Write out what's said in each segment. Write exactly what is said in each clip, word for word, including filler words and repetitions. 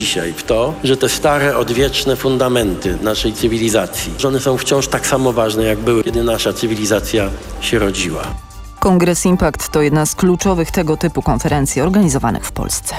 dzisiaj w to, że te stare, odwieczne fundamenty naszej cywilizacji, że one są wciąż tak samo ważne, jak były, kiedy nasza cywilizacja się rodziła. Kongres Impact to jedna z kluczowych tego typu konferencji organizowanych w Polsce.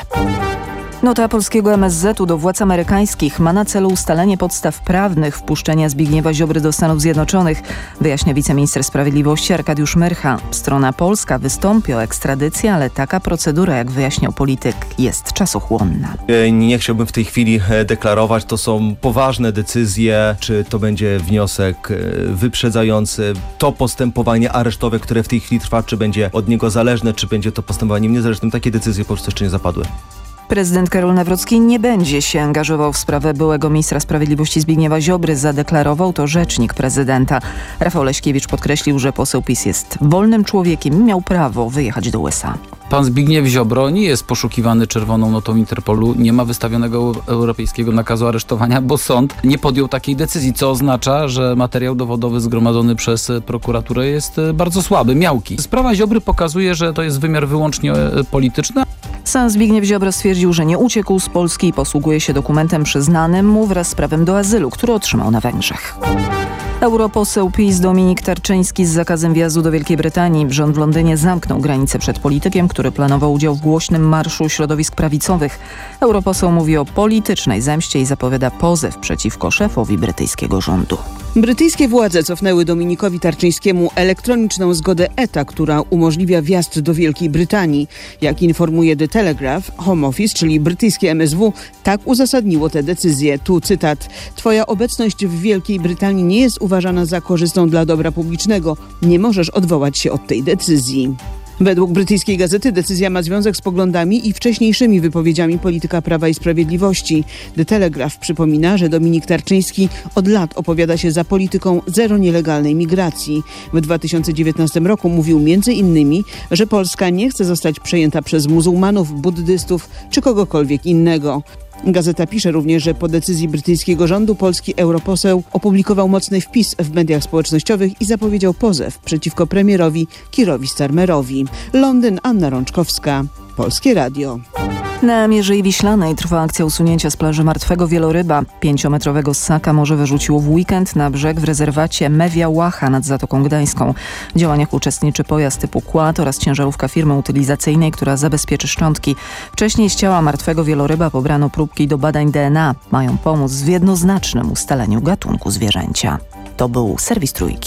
Nota polskiego M S Z u do władz amerykańskich ma na celu ustalenie podstaw prawnych wpuszczenia Zbigniewa Ziobry do Stanów Zjednoczonych, wyjaśnia wiceminister sprawiedliwości Arkadiusz Myrcha. Strona polska wystąpi o ekstradycję, ale taka procedura, jak wyjaśniał polityk, jest czasochłonna. Nie chciałbym w tej chwili deklarować, to są poważne decyzje, czy to będzie wniosek wyprzedzający. To postępowanie aresztowe, które w tej chwili trwa, czy będzie od niego zależne, czy będzie to postępowaniem niezależnym, takie decyzje po prostu jeszcze nie zapadły. Prezydent Karol Nawrocki nie będzie się angażował w sprawę byłego ministra sprawiedliwości Zbigniewa Ziobry, zadeklarował to rzecznik prezydenta. Rafał Leśkiewicz podkreślił, że poseł PiS jest wolnym człowiekiem i miał prawo wyjechać do U S A. Pan Zbigniew Ziobro nie jest poszukiwany czerwoną notą Interpolu, nie ma wystawionego europejskiego nakazu aresztowania, bo sąd nie podjął takiej decyzji, co oznacza, że materiał dowodowy zgromadzony przez prokuraturę jest bardzo słaby, miałki. Sprawa Ziobry pokazuje, że to jest wymiar wyłącznie polityczny. Sam Zbigniew Ziobro stwierdził, że nie uciekł z Polski i posługuje się dokumentem przyznanym mu wraz z prawem do azylu, który otrzymał na Węgrzech. Europoseł PiS Dominik Tarczyński z zakazem wjazdu do Wielkiej Brytanii. Rząd w Londynie zamknął granicę przed politykiem, który planował udział w głośnym marszu środowisk prawicowych. Europoseł mówi o politycznej zemście i zapowiada pozew przeciwko szefowi brytyjskiego rządu. Brytyjskie władze cofnęły Dominikowi Tarczyńskiemu elektroniczną zgodę E T A, która umożliwia wjazd do Wielkiej Brytanii. Jak informuje The Telegraph, Home Office, czyli brytyjskie M S W, tak uzasadniło tę decyzję. Tu cytat: Twoja obecność w Wielkiej Brytanii nie jest uważana za korzystną dla dobra publicznego. Nie możesz odwołać się od tej decyzji. Według brytyjskiej gazety decyzja ma związek z poglądami i wcześniejszymi wypowiedziami polityka Prawa i Sprawiedliwości. The Telegraph przypomina, że Dominik Tarczyński od lat opowiada się za polityką zero nielegalnej migracji. W dwa tysiące dziewiętnastym roku mówił między innymi, że Polska nie chce zostać przejęta przez muzułmanów, buddystów czy kogokolwiek innego. Gazeta pisze również, że po decyzji brytyjskiego rządu polski europoseł opublikował mocny wpis w mediach społecznościowych i zapowiedział pozew przeciwko premierowi Keerowi Starmerowi. Londyn, Anna Rączkowska, Polskie Radio. Na Mierzei Wiślanej trwa akcja usunięcia z plaży martwego wieloryba. Pięciometrowego ssaka morze wyrzuciło w weekend na brzeg w rezerwacie Mewia Łacha nad Zatoką Gdańską. W działaniach uczestniczy pojazd typu Kład oraz ciężarówka firmy utylizacyjnej, która zabezpieczy szczątki. Wcześniej z ciała martwego wieloryba pobrano próbki do badań D N A. Mają pomóc w jednoznacznym ustaleniu gatunku zwierzęcia. To był serwis Trójki.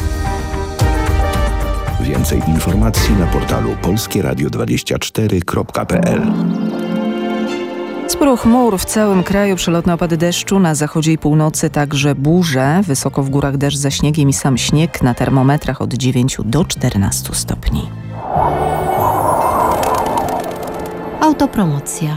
Więcej informacji na portalu polskie radio dwadzieścia cztery kropka p l. Sporo chmur w całym kraju, przelotne opady deszczu, na zachodzie i północy także burze. Wysoko w górach deszcz ze śniegiem i sam śnieg, na termometrach od dziewięciu do czternastu stopni. Autopromocja.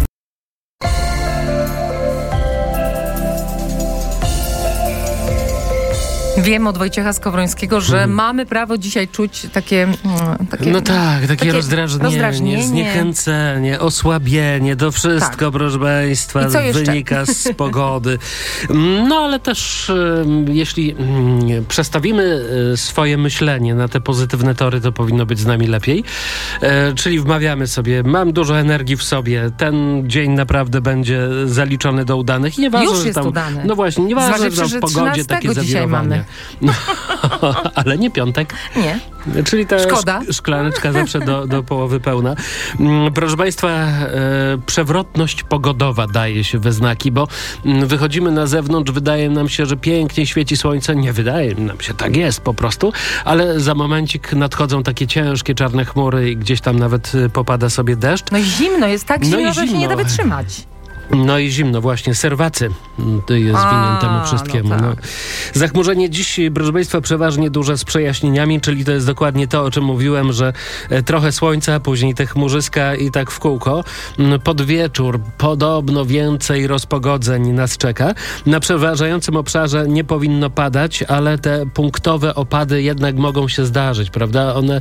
Wiem od Wojciecha Skowrońskiego, że hmm. mamy prawo dzisiaj czuć takie... takie no tak, takie, takie rozdrażnienie, rozdrażnienie, zniechęcenie, osłabienie, to wszystko, tak. Proszę Państwa, wynika z pogody. No ale też jeśli przestawimy swoje myślenie na te pozytywne tory, to powinno być z nami lepiej. Czyli wmawiamy sobie, mam dużo energii w sobie, ten dzień naprawdę będzie zaliczony do udanych. I nieważne, Już że jest tam, udany. No właśnie, nieważne, że tam w pogodzie takie zawirowania. No, ale nie piątek. Nie. Czyli ta Szkoda. Szk- szklaneczka zawsze do, do połowy pełna. Proszę Państwa, e, przewrotność pogodowa daje się we znaki, bo m, wychodzimy na zewnątrz, wydaje nam się, że pięknie świeci słońce. Nie wydaje nam się, tak jest po prostu, ale za momencik nadchodzą takie ciężkie czarne chmury i gdzieś tam nawet popada sobie deszcz. No i zimno, jest tak zimno, no że się nie da wytrzymać. No i zimno, właśnie, serwacy to jest winien temu wszystkiemu. No tak. No. Zachmurzenie dziś, proszę Państwa, przeważnie duże z przejaśnieniami, czyli to jest dokładnie to, o czym mówiłem, że trochę słońca, później te chmurzyska i tak w kółko. Pod wieczór podobno więcej rozpogodzeń nas czeka. Na przeważającym obszarze nie powinno padać, ale te punktowe opady jednak mogą się zdarzyć, prawda? One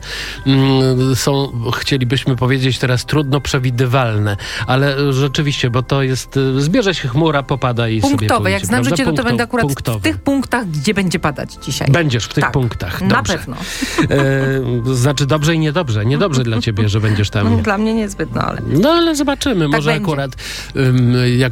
mm, są, chcielibyśmy powiedzieć teraz, trudno przewidywalne, ale rzeczywiście, bo to jest jest, zbierze się chmura, popada i punktowe. sobie pójdzie. Jak znam prawda? życie, to, to Punkto, będę akurat punktowe. w tych punktach, gdzie będzie padać dzisiaj. Będziesz w tych tak, punktach. Dobrze. Na pewno. E, znaczy dobrze i niedobrze. Niedobrze dla ciebie, że będziesz tam. Dla mnie niezbyt, no ale... No ale zobaczymy. Tak Może będzie. akurat um, jak